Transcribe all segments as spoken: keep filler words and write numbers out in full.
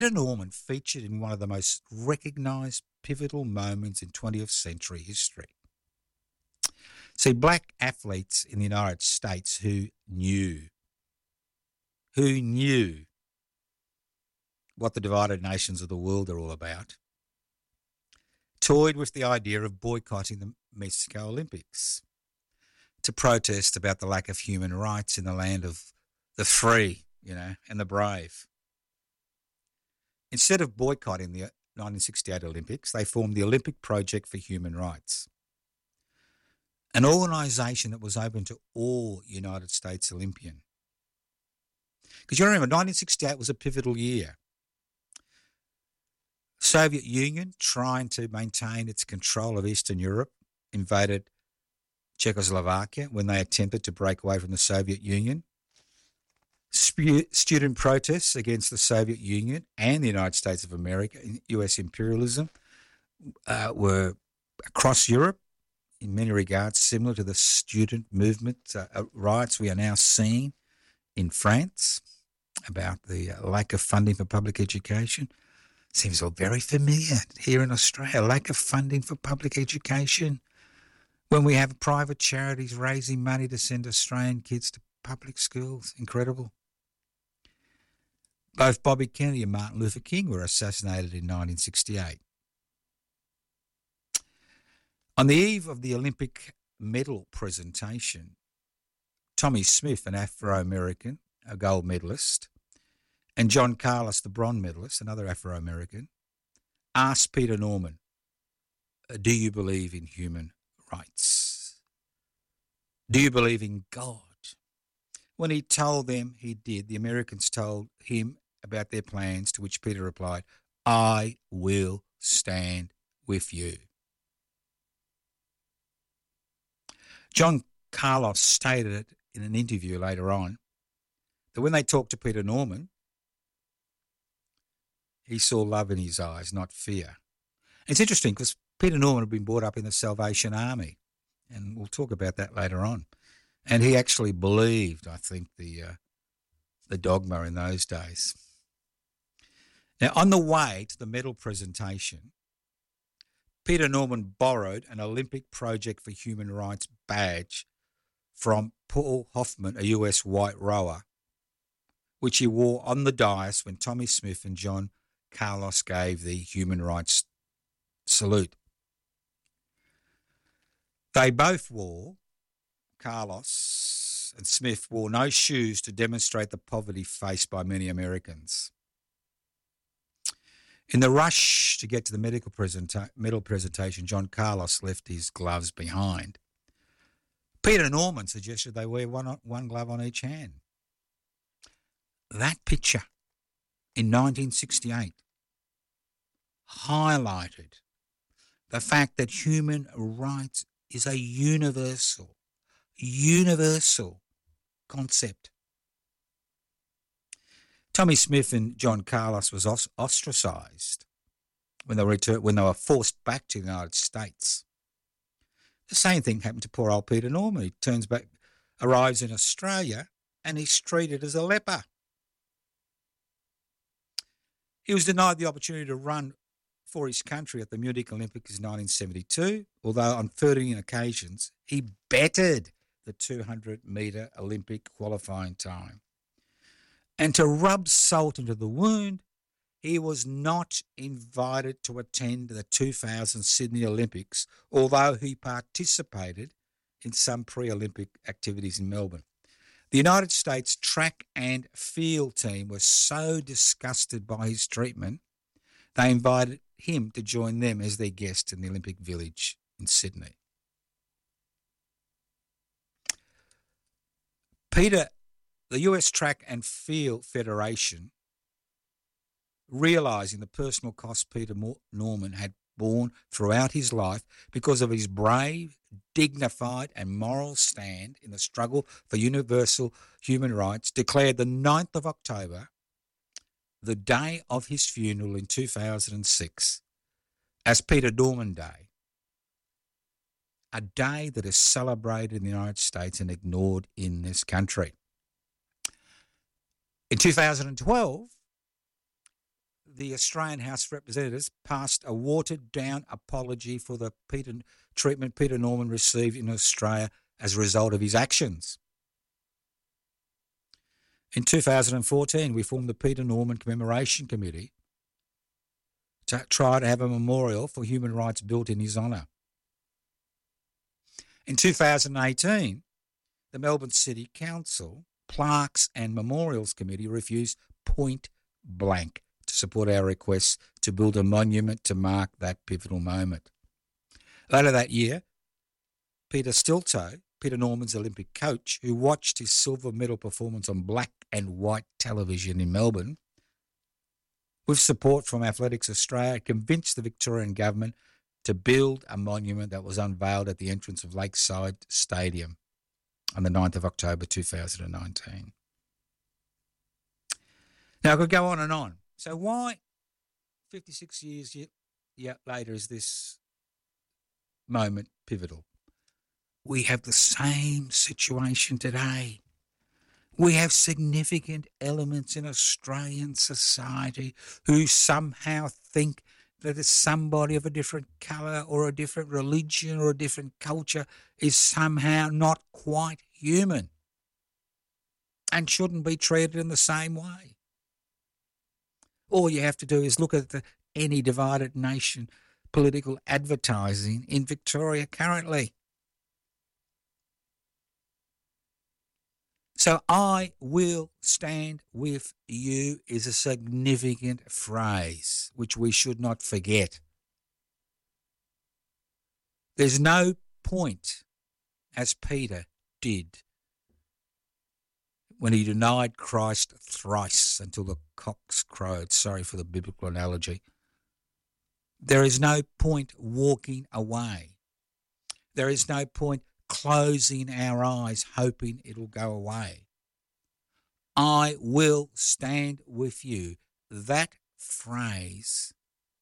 Norman featured in one of the most recognised pivotal moments in twentieth century history. See, black athletes in the United States who knew, who knew what the divided nations of the world are all about, toyed with the idea of boycotting the Mexico Olympics to protest about the lack of human rights in the land of the free, you know, and the brave. Instead of boycotting the nineteen sixty-eight Olympics, they formed the Olympic Project for Human Rights, an organisation that was open to all United States Olympian. Because you remember, nineteen sixty-eight was a pivotal year. Soviet Union, trying to maintain its control of Eastern Europe, invaded Czechoslovakia when they attempted to break away from the Soviet Union. Student protests against the Soviet Union and the United States of America, U S imperialism, uh, were across Europe, in many regards similar to the student movement uh, riots we are now seeing in France about the uh, lack of funding for public education. Seems all very familiar here in Australia, lack of funding for public education, when we have private charities raising money to send Australian kids to public schools. Incredible. Both Bobby Kennedy and Martin Luther King were assassinated in nineteen sixty-eight. On the eve of the Olympic medal presentation, Tommy Smith, an Afro-American, a gold medalist, and John Carlos, the bronze medalist, another Afro-American, asked Peter Norman, do you believe in human rights? Do you believe in God? When he told them he did, the Americans told him about their plans, to which Peter replied, I will stand with you. John Carlos stated in an interview later on that when they talked to Peter Norman, he saw love in his eyes, not fear. It's interesting because Peter Norman had been brought up in the Salvation Army, and we'll talk about that later on. And he actually believed, I think, the uh, the dogma in those days. Now, on the way to the medal presentation, Peter Norman borrowed an Olympic Project for Human Rights badge from Paul Hoffman, a U S white rower, which he wore on the dais when Tommy Smith and John Carlos gave the human rights salute. They both wore, Carlos and Smith wore no shoes to demonstrate the poverty faced by many Americans. In the rush to get to the medical presenta- medal presentation, John Carlos left his gloves behind. Peter Norman suggested they wear one, one glove on each hand. That picture in nineteen sixty-eight highlighted the fact that human rights is a universal, universal concept. Tommy Smith and John Carlos was ostracised when they, returned, when they were forced back to the United States. The same thing happened to poor old Peter Norman. He turns back, arrives in Australia, and he's treated as a leper. He was denied the opportunity to run for his country at the Munich Olympics in nineteen seventy-two, although on thirteen occasions he bettered the two hundred metre Olympic qualifying time. And to rub salt into the wound, he was not invited to attend the two thousand Sydney Olympics, although he participated in some pre-Olympic activities in Melbourne. The United States track and field team was so disgusted by his treatment, they invited him to join them as their guest in the Olympic Village in Sydney. Peter, the U S Track and Field Federation, realising the personal cost Peter Norman had borne throughout his life because of his brave, dignified and moral stand in the struggle for universal human rights, declared the ninth of October, the day of his funeral in two thousand six, as Peter Norman Day, a day that is celebrated in the United States and ignored in this country. In two thousand twelve, the Australian House of Representatives passed a watered-down apology for the Peter, treatment Peter Norman received in Australia as a result of his actions. In two thousand fourteen, we formed the Peter Norman Commemoration Committee to try to have a memorial for human rights built in his honour. In two thousand eighteen, the Melbourne City Council Plaques and Memorials Committee refused point blank to support our request to build a monument to mark that pivotal moment. Later that year, Peter Stilto, Peter Norman's Olympic coach, who watched his silver medal performance on black and white television in Melbourne, with support from Athletics Australia, convinced the Victorian government to build a monument that was unveiled at the entrance of Lakeside Stadium on the ninth of October two thousand nineteen. Now, I could go on and on. So why fifty-six years yet later is this moment pivotal? We have the same situation today. We have significant elements in Australian society who somehow think that it's somebody of a different colour or a different religion or a different culture is somehow not quite human and shouldn't be treated in the same way. All you have to do is look at the Any Divided Nation political advertising in Victoria currently. So I will stand with you is a significant phrase which we should not forget. There's no point, as Peter did, when he denied Christ thrice until the cocks crowed. Sorry for the biblical analogy. There is no point walking away. There is no point closing our eyes hoping it'll go away. I will stand with you. That phrase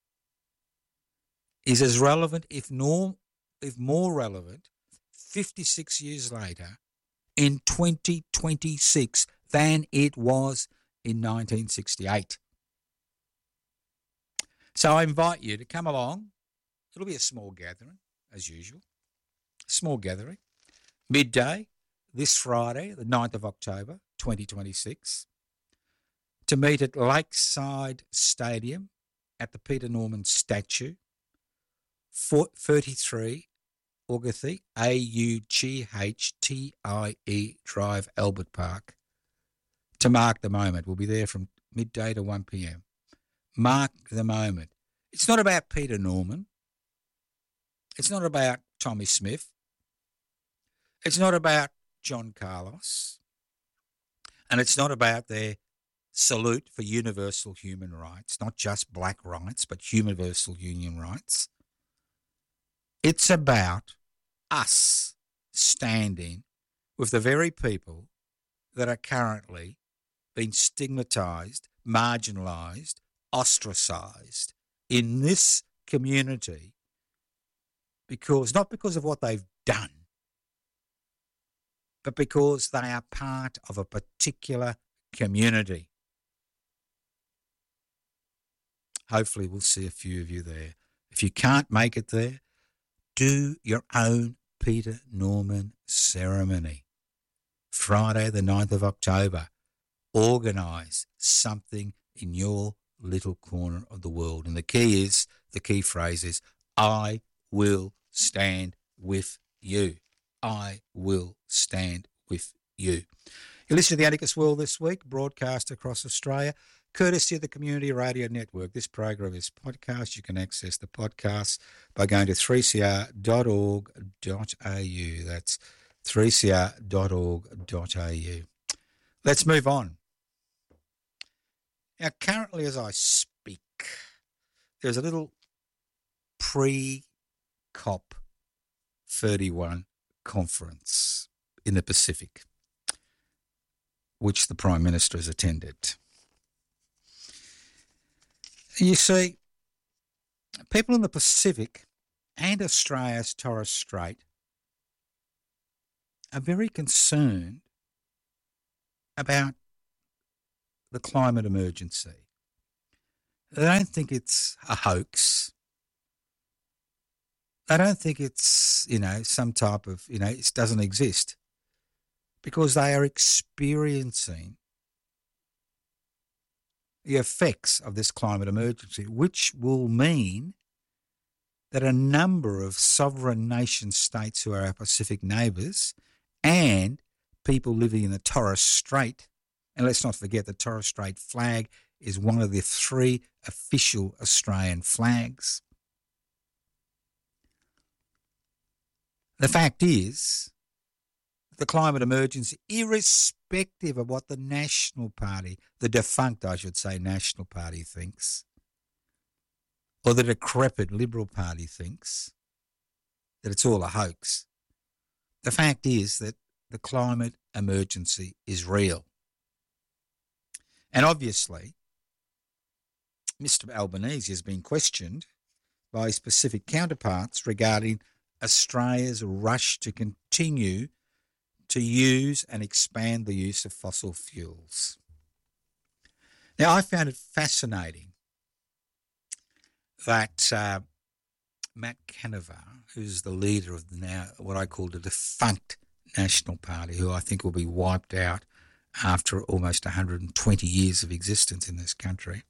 is as relevant, if, nor, if more relevant, fifty-six years later in twenty twenty-six than it was in nineteen sixty-eight. So I invite you to come along. It'll be a small gathering, as usual. Small gathering. Midday, this Friday, the ninth of October, twenty twenty-six, to meet at Lakeside Stadium at the Peter Norman statue, thirty-three Auguthie, A U G H T I E Drive, Albert Park, to mark the moment. We'll be there from midday to one p.m. Mark the moment. It's not about Peter Norman. It's not about Tommy Smith. It's not about John Carlos. And it's not about their salute for universal human rights, not just black rights, but universal human rights. It's about us standing with the very people that are currently being stigmatised, marginalised, ostracised in this community, because not because of what they've done, but because they are part of a particular community. Hopefully we'll see a few of you there. If you can't make it there, do your own Peter Norman ceremony. Friday the ninth of October. Organise something in your little corner of the world. And the key is, the key phrase is, I will stand with you. I will stand with you. You listen to The Anarchist World this week, broadcast across Australia, courtesy of the Community Radio Network. This program is podcast. You can access the podcast by going to three c r dot org dot a u. That's three c r dot org dot a u. Let's move on. Now, currently as I speak, there's a little pre-COP thirty-one conference in the Pacific, which the Prime Minister has attended. You see, people in the Pacific and Australia's Torres Strait are very concerned about the climate emergency. They don't think it's a hoax. They don't think it's, you know, some type of, you know, it doesn't exist because they are experiencing the effects of this climate emergency, which will mean that a number of sovereign nation states who are our Pacific neighbours and people living in the Torres Strait, and let's not forget the Torres Strait flag is one of the three official Australian flags. The fact is, the climate emergency, irrespective of what the National Party, the defunct, I should say, National Party thinks, or the decrepit Liberal Party thinks, that it's all a hoax. The fact is that the climate emergency is real. And obviously, Mister Albanese has been questioned by his Pacific counterparts regarding Australia's rush to continue to use and expand the use of fossil fuels. Now, I found it fascinating that uh, Matt Canavar, who's the leader of now what I call the defunct National Party, who I think will be wiped out after almost one hundred twenty years of existence in this country.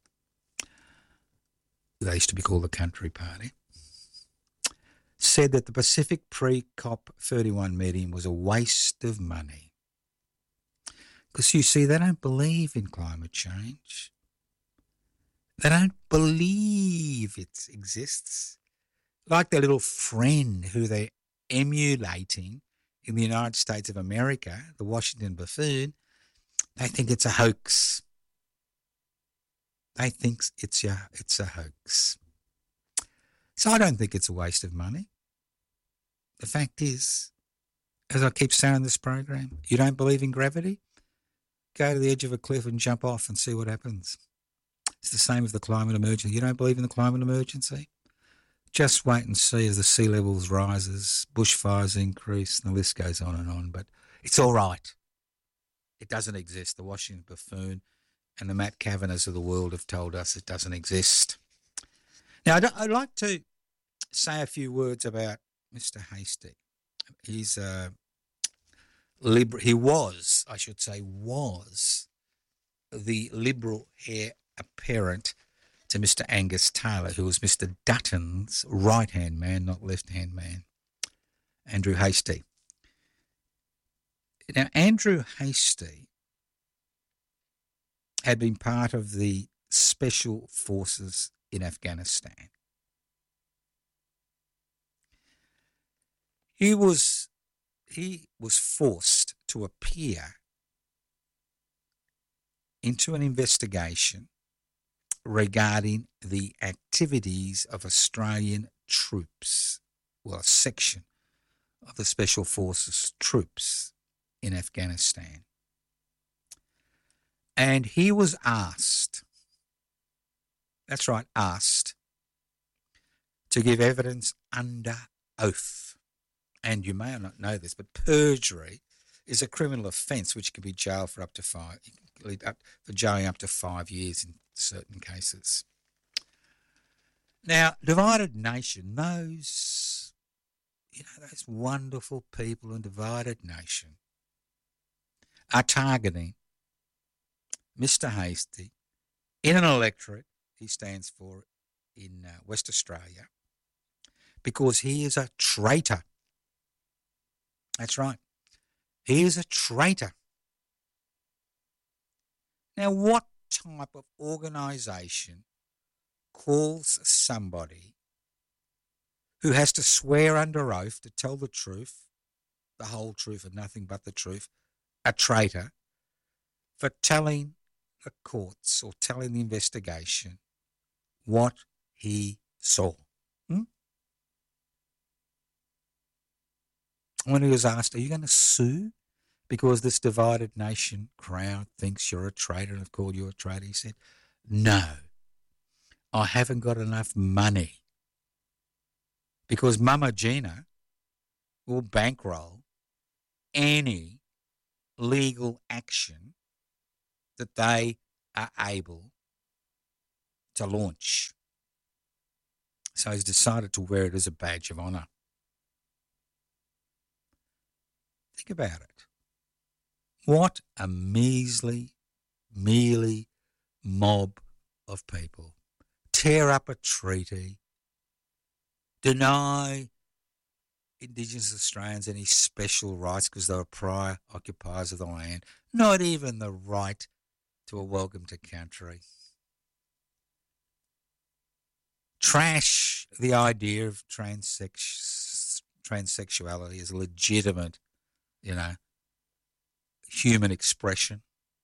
They used to be called the Country Party, said that the Pacific pre-COP thirty-one meeting was a waste of money. Because you see, they don't believe in climate change. They don't believe it exists. Like their little friend who they're emulating in the United States of America, the Washington buffoon, they think it's a hoax. They think it's a, it's a hoax. So I don't think it's a waste of money. The fact is, as I keep saying in this program, you don't believe in gravity? Go to the edge of a cliff and jump off and see what happens. It's the same with the climate emergency. You don't believe in the climate emergency? Just wait and see as the sea levels rises, bushfires increase, and the list goes on and on. But it's all right. It doesn't exist. The Washington buffoon and the Matt Kavanaghs of the world have told us it doesn't exist. Now, I'd, I'd like to say a few words about Mister Hastie. He's a Liberal, he was, I should say, was the Liberal heir apparent to Mister Angus Taylor, who was Mister Dutton's right-hand man, not left-hand man, Andrew Hastie. Now, Andrew Hastie had been part of the special forces in Afghanistan. He was he was forced to appear into an investigation regarding the activities of Australian troops, well, a section of the Special Forces troops in Afghanistan. And he was asked, that's right, asked, to give evidence under oath. And you may not know this, but perjury is a criminal offence which can be jailed for up to five, up, for jailing up to five years in certain cases. Now, Divided Nation, those, you know, those wonderful people in Divided Nation are targeting Mister Hastie in an electorate he stands for in uh, West Australia because he is a traitor. That's right. He is a traitor. Now, what type of organisation calls somebody who has to swear under oath to tell the truth, the whole truth and nothing but the truth, a traitor, for telling the courts or telling the investigation what he saw? Hmm? When he was asked, are you going to sue because this Divided Nation crowd thinks you're a traitor and have called you a traitor? He said, no, I haven't got enough money because Mama Gina will bankroll any legal action that they are able to launch. So he's decided to wear it as a badge of honour. Think about it. What a measly, mealy mob of people. Tear up a treaty, deny Indigenous Australians any special rights because they were prior occupiers of the land, not even the right to a welcome to country. Trash the idea of transex- transsexuality as a legitimate, you know, human expression.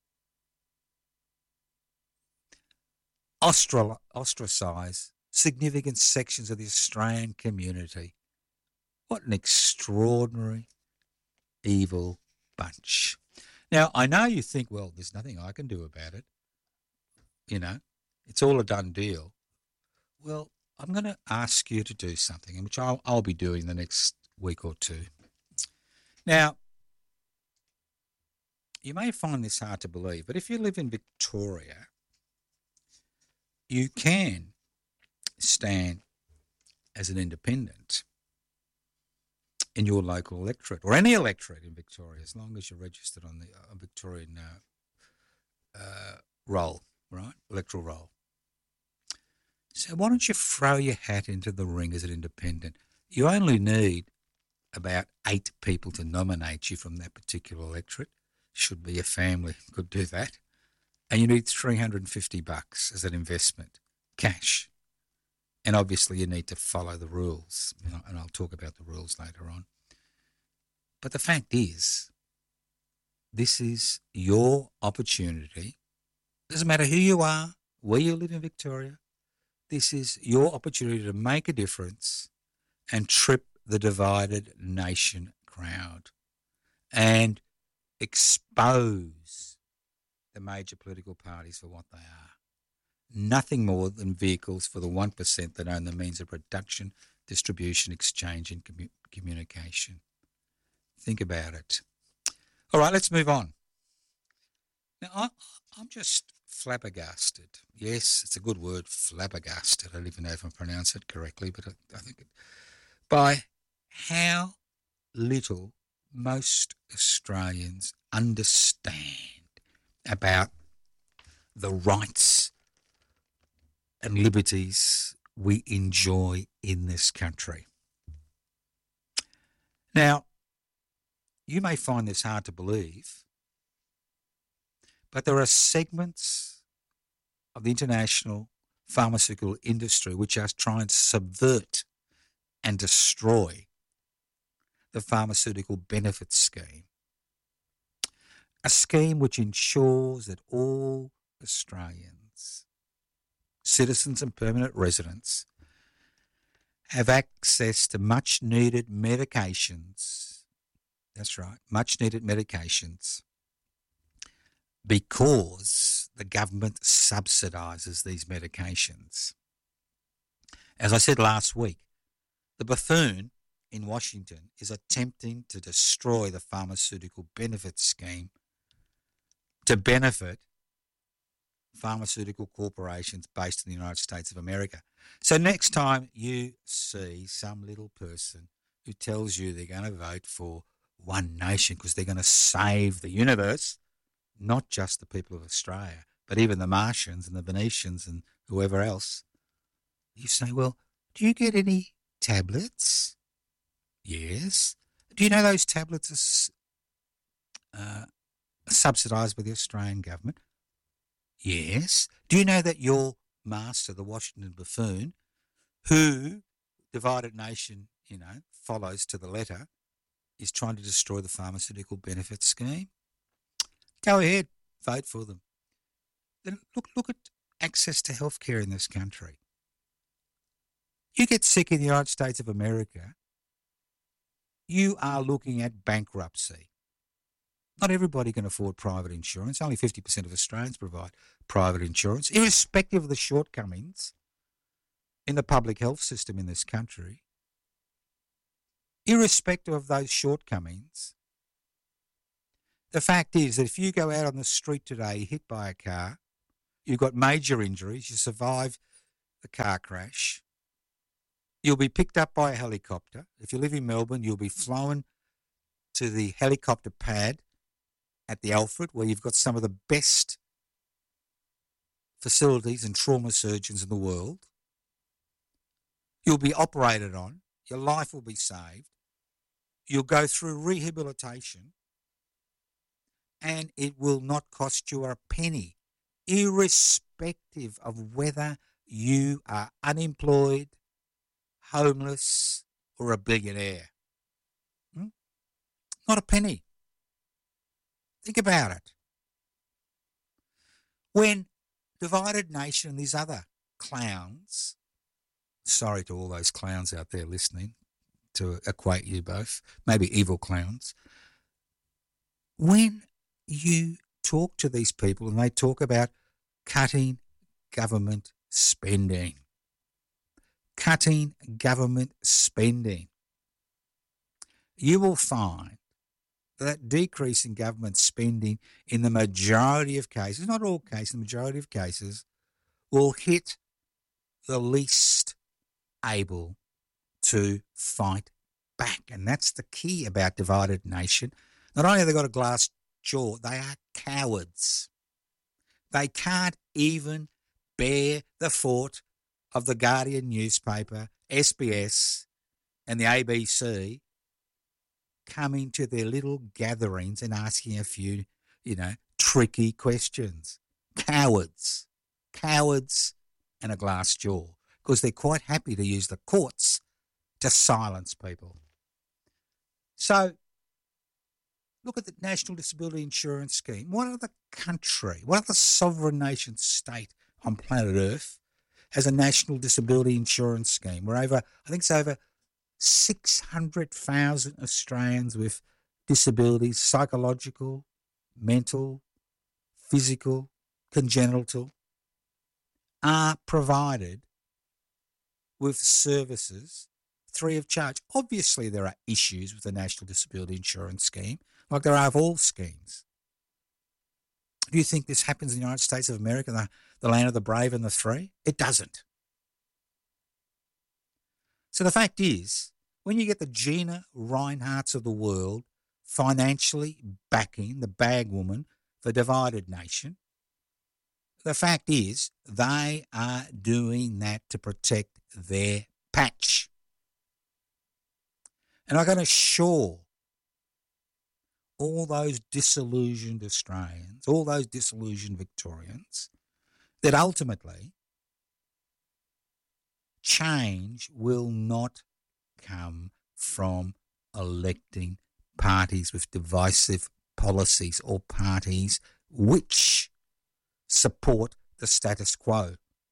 Ostral- ostracise significant sections of the Australian community. What an extraordinary, evil bunch. Now, I know you think, well, there's nothing I can do about it. You know, it's all a done deal. Well, I'm going to ask you to do something, which I'll, I'll be doing the next week or two. Now, you may find this hard to believe, but if you live in Victoria, you can stand as an independent in your local electorate or any electorate in Victoria, as long as you're registered on the uh, Victorian uh, uh, roll, right, electoral roll. So why don't you throw your hat into the ring as an independent? You only need about eight people to nominate you from that particular electorate. Should be a family could do that. And you need three hundred fifty bucks as an investment, cash. And obviously you need to follow the rules, and I'll talk about the rules later on. But the fact is, this is your opportunity. Doesn't matter who you are, where you live in Victoria, this is your opportunity to make a difference and trip the divided nation crowd and expose the major political parties for what they are. Nothing more than vehicles for the one percent that own the means of production, distribution, exchange and commu- communication. Think about it. All right, let's move on. Now, I, I'm just flabbergasted. Yes, it's a good word, flabbergasted. I don't even know if I pronounce it correctly, but I, I think it, by how little most Australians understand about the rights and liberties we enjoy in this country. Now, you may find this hard to believe, but there are segments of the international pharmaceutical industry which are trying to subvert and destroy the pharmaceutical benefits scheme, a scheme which ensures that all Australians, citizens and permanent residents, have access to much needed medications. That's right, much needed medications, because the government subsidises these medications. As I said last week, the buffoon in Washington is attempting to destroy the pharmaceutical benefits scheme to benefit pharmaceutical corporations based in the United States of America. So next time you see some little person who tells you they're going to vote for One Nation because they're going to save the universe, not just the people of Australia, but even the Martians and the Venetians and whoever else, you say, well, do you get any tablets? Yes. Do you know those tablets are uh, subsidised by the Australian government? Yes. Do you know that your master, the Washington buffoon, who divided nation, you know, follows to the letter, is trying to destroy the pharmaceutical benefits scheme? Go ahead, vote for them. Then look, look at access to healthcare in this country. You get sick in the United States of America, you are looking at bankruptcy. Not everybody can afford private insurance. Only fifty percent of Australians provide private insurance, irrespective of the shortcomings in the public health system in this country. Irrespective of those shortcomings, the fact is that if you go out on the street today hit by a car, you've got major injuries, you survive the car crash, you'll be picked up by a helicopter. If you live in Melbourne, you'll be flown to the helicopter pad at the Alfred, where you've got some of the best facilities and trauma surgeons in the world. You'll be operated on. Your life will be saved. You'll go through rehabilitation, and it will not cost you a penny, irrespective of whether you are unemployed, homeless, or a billionaire. Hmm? Not a penny. Think about it. When Divided Nation and these other clowns, sorry to all those clowns out there listening, to equate you both, maybe evil clowns, when you talk to these people and they talk about cutting government spending, cutting government spending, you will find that decrease in government spending in the majority of cases, not all cases, the majority of cases, will hit the least able to fight back. And that's the key about Divided Nation. Not only have they got a glass jaw, they are cowards. They can't even bear the thought of the Guardian newspaper, S B S, and the A B C coming to their little gatherings and asking a few, you know, tricky questions. Cowards. Cowards and a glass jaw, because they're quite happy to use the courts to silence people. So, look at the National Disability Insurance Scheme. What other country, what other sovereign nation state on planet Earth has a National Disability Insurance Scheme where over, I think it's over six hundred thousand Australians with disabilities, psychological, mental, physical, congenital, are provided with services free of charge. Obviously, there are issues with the National Disability Insurance Scheme, like there are of all schemes. Do you think this happens in the United States of America, the, the land of the brave and the free? It doesn't. So the fact is, when you get the Gina Rineharts of the world financially backing the bag woman for Divided Nation, the fact is they are doing that to protect their patch. And I can assure all those disillusioned Australians, all those disillusioned Victorians, that ultimately change will not come from electing parties with divisive policies or parties which support the status quo.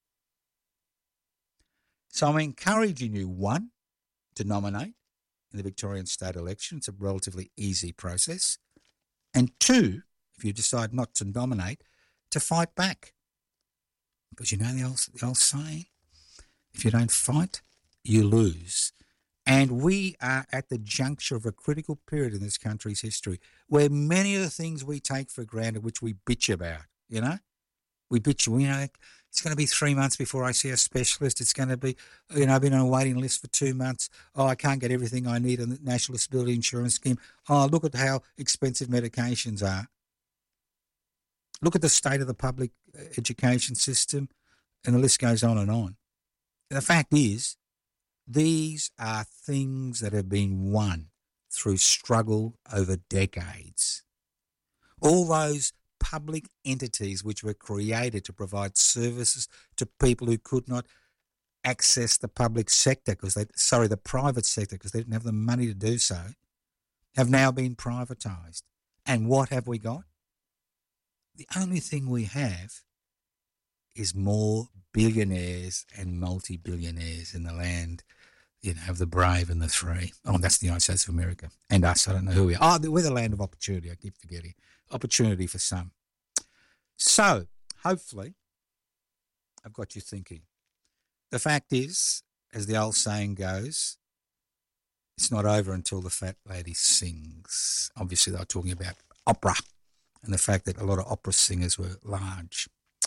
So I'm encouraging you, one, to nominate in the Victorian state election. It's a relatively easy process. And two, if you decide not to nominate, to fight back. Because you know the old, the old saying, if you don't fight, you lose. And we are at the juncture of a critical period in this country's history where many of the things we take for granted, which we bitch about, you know, we bitch, you know, it's going to be three months before I see a specialist. It's going to be, you know, I've been on a waiting list for two months. Oh, I can't get everything I need on the National Disability Insurance Scheme. Oh, look at how expensive medications are. Look at the state of the public education system, and the list goes on and on. And the fact is, these are things that have been won through struggle over decades. All those public entities which were created to provide services to people who could not access the public sector because they, sorry, the private sector because they didn't have the money to do so, have now been privatised. And what have we got? The only thing we have is more billionaires and multi-billionaires in the land, you know, of the brave and the free. Oh, that's the United States of America. And us, I don't know who we are. Oh, we're the land of opportunity, I keep forgetting. Opportunity for some. So, hopefully, I've got you thinking. The fact is, as the old saying goes, it's not over until the fat lady sings. Obviously, they were talking about opera and the fact that a lot of opera singers were large.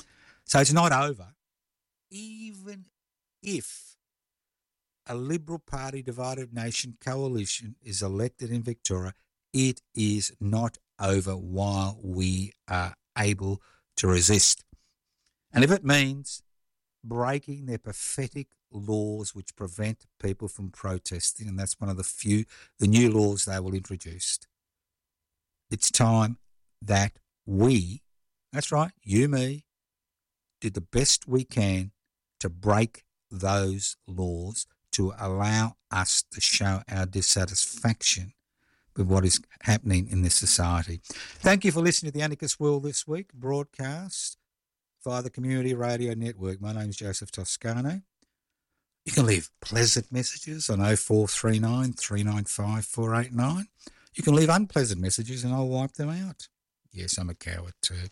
So it's not over. Even if a Liberal Party divided nation coalition is elected in Victoria, it is not over while we are able to resist. And if it means breaking their pathetic laws which prevent people from protesting, and that's one of the few, the new laws they will introduce, it's time that we, that's right, you, me, did the best we can to break those laws to allow us to show our dissatisfaction with what is happening in this society. Thank you for listening to the Anarchist World this week, broadcast via the Community Radio Network. My name is Joseph Toscano. You can leave pleasant messages on oh four three nine, three nine five, four eight nine. You can leave unpleasant messages and I'll wipe them out. Yes, I'm a coward too.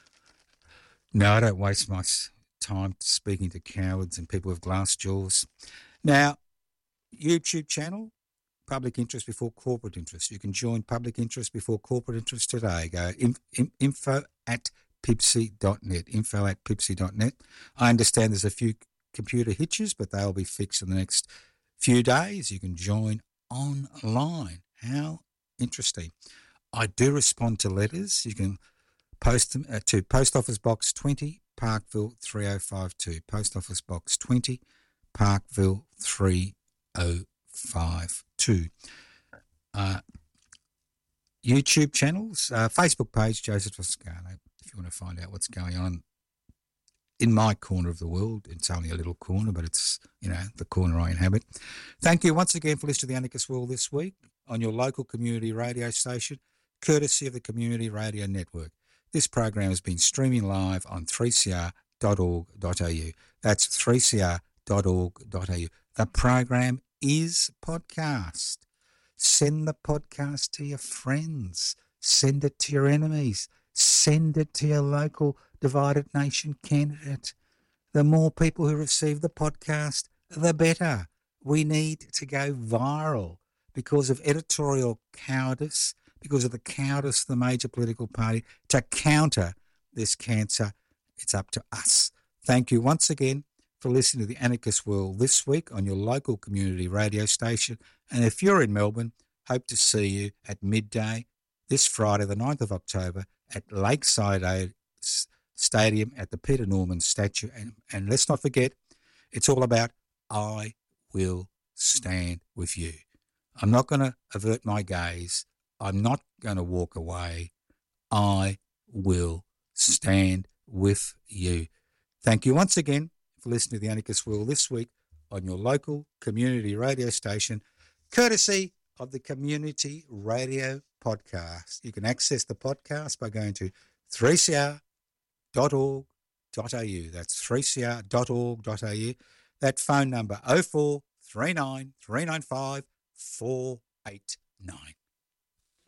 No, I don't waste my time speaking to cowards and people with glass jaws. Now, YouTube channel, Public Interest Before Corporate Interest. You can join Public Interest Before Corporate Interest today. Go info at pipsy dot net, info at pipsy dot net. I understand there's a few computer hitches, but they'll be fixed in the next few days. You can join online. How interesting. I do respond to letters. You can post them uh, to Post Office Box twenty, Parkville three oh five two. Post Office Box twenty, Parkville three oh five two. Uh, YouTube channels, uh, Facebook page, Joseph Toscano, if you want to find out what's going on in my corner of the world. It's only a little corner, but it's, you know, the corner I inhabit. Thank you once again for listening to the Anarchist World this week on your local community radio station, courtesy of the Community Radio Network. This program has been streaming live on three c r dot org dot a u. That's three c r dot org dot a u. The program is podcast. Send the podcast to your friends. Send it to your enemies. Send it to your local divided nation candidate. The more people who receive the podcast, the better. We need to go viral because of editorial cowardice, because of the cowardice of the major political party to counter this cancer. It's up to us. Thank you once again for listening to the Anarchist World this week on your local community radio station. And if you're in Melbourne, hope to see you at midday this Friday, the ninth of October, at Lakeside Stadium at the Peter Norman statue. And, and let's not forget, it's all about I will stand with you. I'm not going to avert my gaze. I'm not going to walk away. I will stand with you. Thank you once again for listening to the Anarchist World this week on your local community radio station, courtesy of the Community Radio Podcast. You can access the podcast by going to three c r dot org dot a u. That's three c r dot org dot a u. That phone number oh four three nine, three nine five, four eight nine.